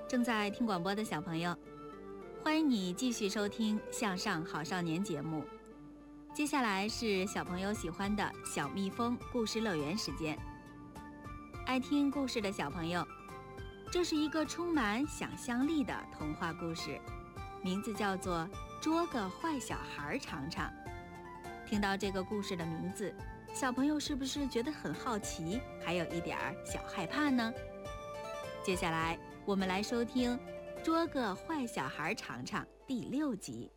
正在听广播的小朋友，欢迎你继续收听向上好少年节目。接下来是小朋友喜欢的小蜜蜂故事乐园时间。爱听故事的小朋友，这是一个充满想象力的童话故事，名字叫做捉个坏小孩尝尝。听到这个故事的名字，小朋友是不是觉得很好奇，还有一点小害怕呢？接下来我们来收听《捉个坏小孩尝尝》第6集。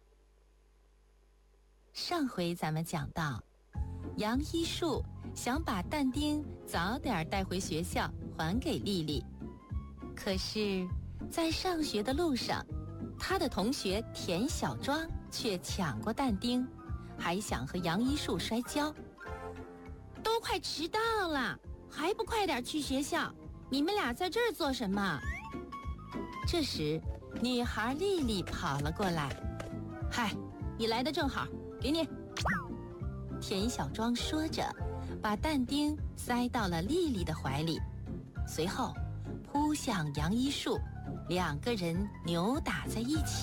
上回咱们讲到，杨一树想把但丁早点带回学校还给丽丽，可是在上学的路上，他的同学田小庄却抢过但丁，还想和杨一树摔跤。 都快迟到了，还不快点去学校？你们俩在这儿做什么？ 这时女孩丽丽跑了过来。 嗨，你来的正好，给你。 田小庄说着，把但丁塞到了丽丽的怀里，随后扑向杨一树，两个人扭打在一起。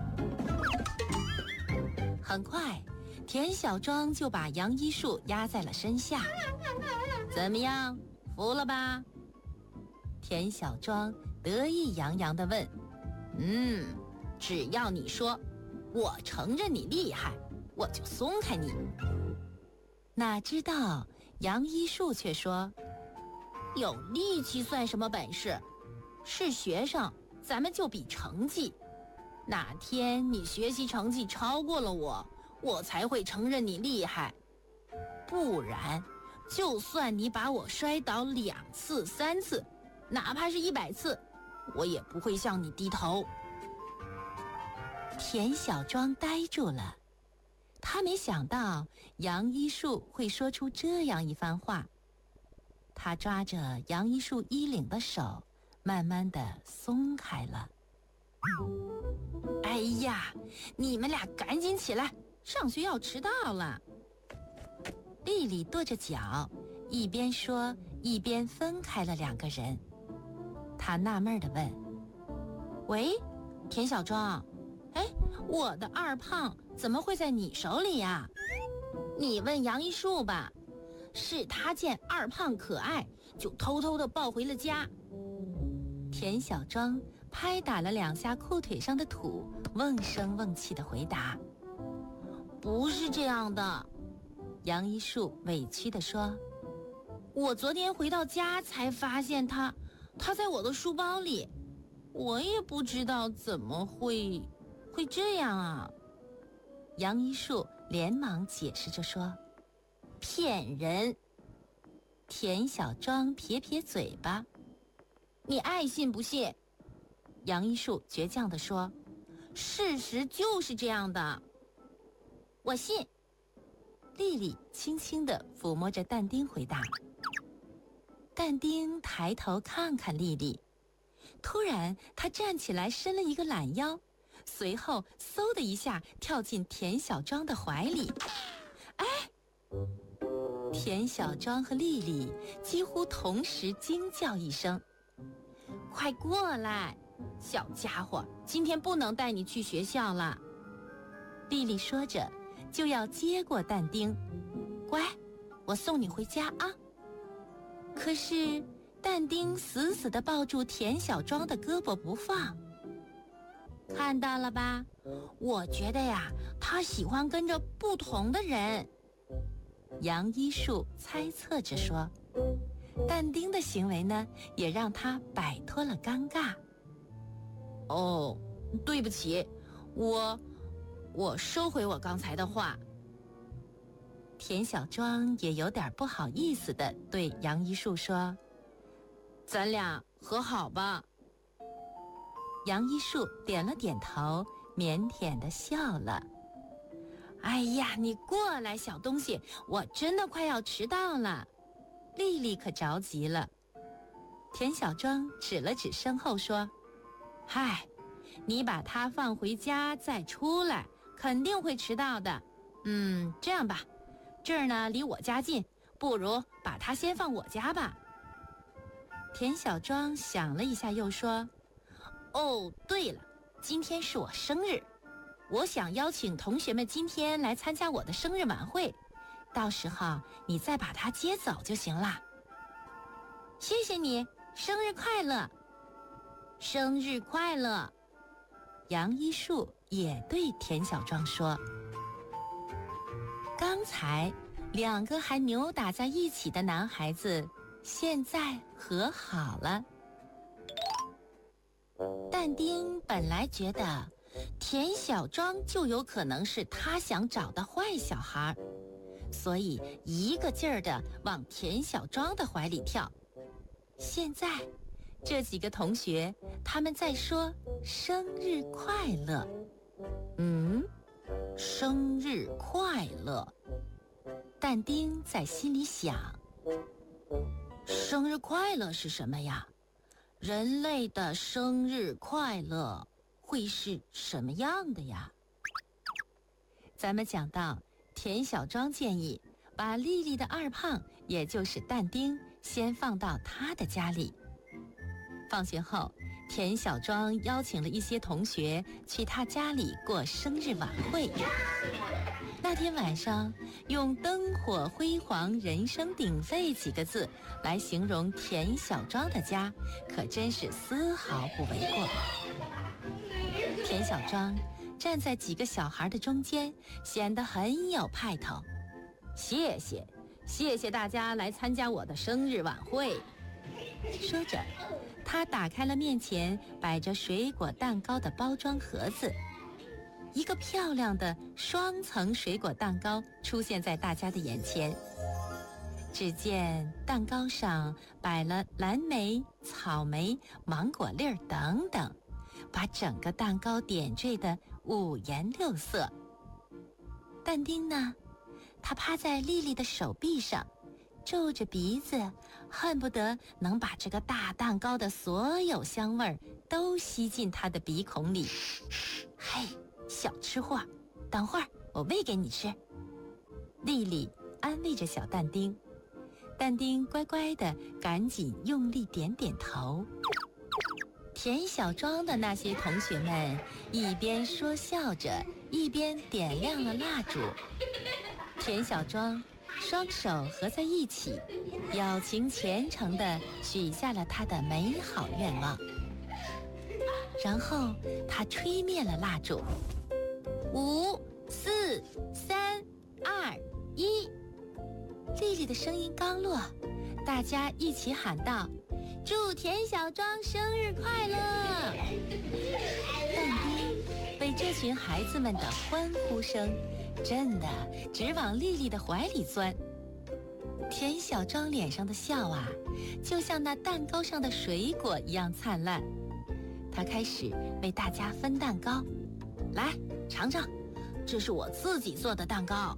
很快田小庄就把杨一树压在了身下。 怎么样，服了吧？ 田小庄得意洋洋地问。 只要你说我承认你厉害，我就松开你。 哪知道杨一树却说， 有力气算什么本事？是学生，咱们就比成绩。哪天你学习成绩超过了我才会承认你厉害。不然就算你把我摔倒2次3次，哪怕是100次，我也不会向你低头。 田小庄呆住了，他没想到杨一树会说出这样一番话。他抓着杨一树衣领的手慢慢地松开了。 哎呀，你们俩赶紧起来，上学要迟到了。 丽丽跺着脚，一边说一边分开了两个人。她纳闷地问， 喂，田小庄，我的二胖怎么会在你手里呀？你问杨一树吧，是他见二胖可爱，就偷偷地抱回了家。 田小庄拍打了2下裤腿上的土，瓮声瓮气地回答， 不是这样的。 杨一树委屈地说， 我昨天回到家才发现他在我的书包里，我也不知道怎么会这样啊。 杨一树连忙解释着说， 骗人。 田小庄撇撇嘴巴， 你爱信不信？ 杨一树倔强地说， 事实就是这样的。我信。 丽丽轻轻地抚摸着但丁回答。但丁抬头看看丽丽，突然他站起来伸了一个懒腰，随后嗖的一下跳进田小庄的怀里。田小庄和丽丽几乎同时惊叫一声， 快过来，小家伙，今天不能带你去学校了。 丽丽说着就要接过但丁， 乖，我送你回家啊。 可是但丁死死地抱住田小庄的胳膊不放。 看到了吧，我觉得呀，他喜欢跟着不同的人。 杨一树猜测着说，但丁的行为呢，也让他摆脱了尴尬。 哦，对不起，我收回我刚才的话。 田小庄也有点不好意思地对杨一树说， 咱俩和好吧。 杨一树点了点头，腼腆地笑了。 哎呀，你过来，小东西，我真的快要迟到了。 丽丽可着急了。田小庄指了指身后说， 嗨，你把它放回家再出来，肯定会迟到的。这样吧，这儿呢离我家近，不如把它先放我家吧。 田小庄想了一下又说， 哦，对了，今天是我生日，我想邀请同学们今天来参加我的生日晚会，到时候你再把它接走就行了。谢谢你，生日快乐！生日快乐！ 杨一树也对田小庄说。刚才2个还扭打在一起的男孩子，现在和好了。 但丁本来觉得田小庄就有可能是他想找的坏小孩，所以一个劲儿地往田小庄的怀里跳。 现在这几个同学他们在说生日快乐。 生日快乐。 但丁在心里想， 生日快乐是什么呀？人类的生日快乐会是什么样的呀？ 咱们讲到田小庄建议把丽丽的二胖，也就是但丁，先放到他的家里。放学后，田小庄邀请了一些同学去他家里过生日晚会。那天晚上，用灯火辉煌、人声鼎沸几个字来形容田小庄的家，可真是丝毫不为过。田小庄站在几个小孩的中间，显得很有派头。 谢谢大家来参加我的生日晚会。 说着，他打开了面前摆着水果蛋糕的包装盒子，一个漂亮的双层水果蛋糕出现在大家的眼前。只见蛋糕上摆了蓝莓、草莓、芒果粒儿等等，把整个蛋糕点缀得五颜六色。但丁呢，他趴在丽丽的手臂上，皱着鼻子，恨不得能把这个大蛋糕的所有香味儿都吸进他的鼻孔里。嘿，小吃货，等会儿我喂给你吃。丽丽安慰着小但丁，但丁乖乖地赶紧用力点点头。田小庄的那些同学们一边说笑着，一边点亮了蜡烛。田小庄双手合在一起，表情虔诚地许下了他的美好愿望。然后他吹灭了蜡烛。 5、4、3、2、1， 丽丽的声音刚落，大家一起喊道：“ 祝田小庄生日快乐！” 但丁被这群孩子们的欢呼声震得直往丽丽的怀里钻。田小庄脸上的笑啊，就像那蛋糕上的水果一样灿烂。他开始为大家分蛋糕， 来尝尝，这是我自己做的蛋糕。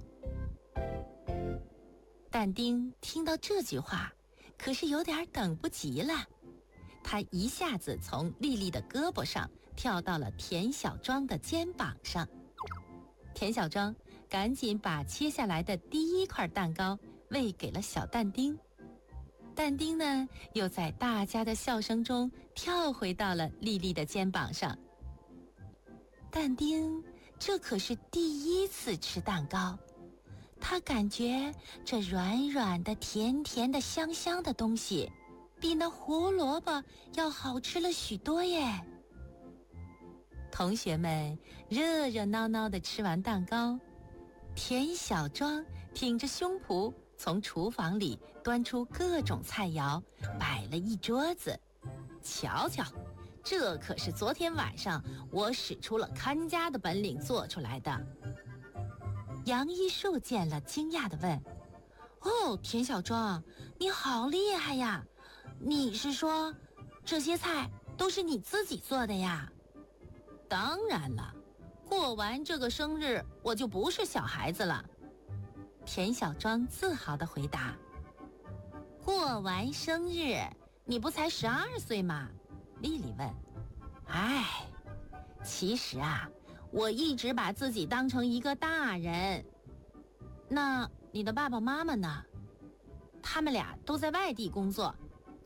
但丁听到这句话，可是有点等不及了。他一下子从丽丽的胳膊上跳到了田小庄的肩膀上。田小庄赶紧把切下来的第一块蛋糕喂给了小但丁。但丁呢，又在大家的笑声中跳回到了丽丽的肩膀上。但丁这可是第一次吃蛋糕，他感觉这软软的、甜甜的、香香的东西，比那胡萝卜要好吃了许多耶。同学们热热闹闹地吃完蛋糕，田小庄挺着胸脯从厨房里端出各种菜肴，摆了一桌子。 瞧瞧，这可是昨天晚上我使出了看家的本领做出来的。 杨一树见了，惊讶地问：“ 哦，田小庄，你好厉害呀！你是说这些菜都是你自己做的呀？”当然了，过完这个生日，我就不是小孩子了。 田小庄自豪地回答。 过完生日，你不才12岁吗？丽丽问。哎，其实啊，我一直把自己当成一个大人。那你的爸爸妈妈呢？他们俩都在外地工作，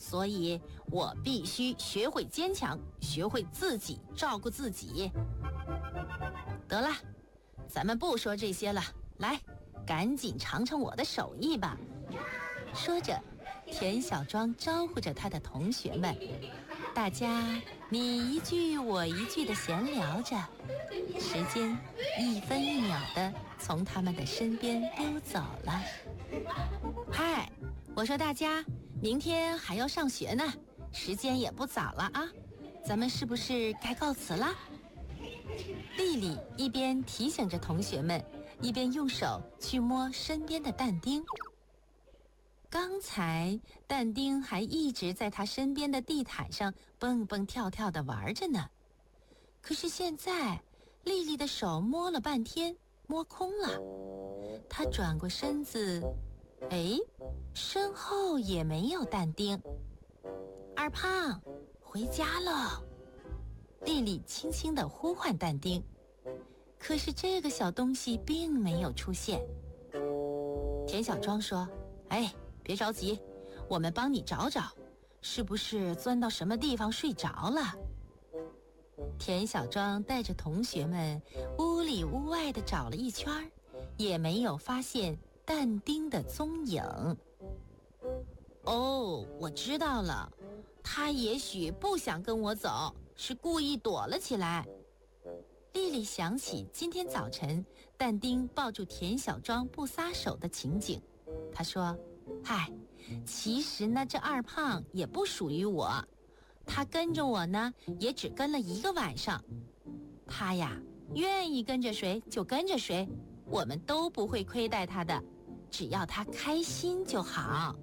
所以我必须学会坚强，学会自己照顾自己。得了，咱们不说这些了，来，赶紧尝尝我的手艺吧。说着，田小庄招呼着他的同学们，大家你一句我一句的闲聊着，时间一分一秒的从他们的身边溜走了。嗨，我说大家，明天还要上学呢，时间也不早了啊，咱们是不是该告辞了？丽丽一边提醒着同学们，一边用手去摸身边的但丁。刚才但丁还一直在他身边的地毯上蹦蹦跳跳地玩着呢，可是现在丽丽的手摸了半天，摸空了。她转过身子，哎，身后也没有但丁。二胖，回家了。丽丽轻轻地呼唤但丁，可是这个小东西并没有出现。田小庄说：“哎，别着急，我们帮你找找，是不是钻到什么地方睡着了？”田小庄带着同学们屋里屋外的找了一圈，也没有发现但丁的踪影。哦，我知道了，他也许不想跟我走，是故意躲了起来。丽丽想起今天早晨但丁抱住田小庄不撒手的情景，她说：“嗨，其实呢，这二胖也不属于我，他跟着我呢，也只跟了1个晚上。他呀，愿意跟着谁就跟着谁，我们都不会亏待他的，只要他开心就好。”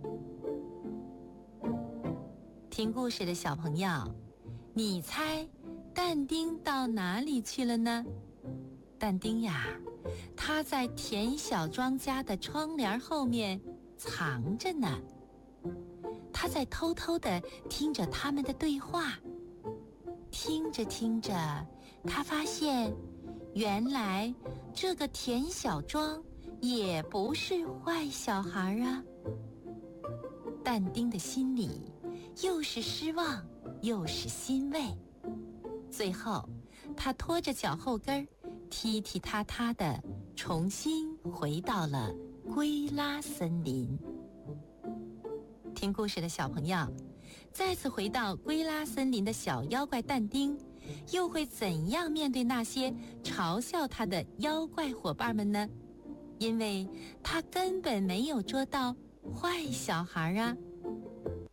听故事的小朋友，你猜但丁到哪里去了呢？但丁呀，他在田小庄家的窗帘后面藏着呢，他在偷偷地听着他们的对话。听着听着，他发现原来这个田小庄也不是坏小孩啊。但丁的心里又是失望又是欣慰，最后他拖着脚后跟踢踢踏踏地重新回到了圭拉森林。听故事的小朋友，再次回到圭拉森林的小妖怪但丁，又会怎样面对那些嘲笑他的妖怪伙伴们呢？因为他根本没有捉到坏小孩啊。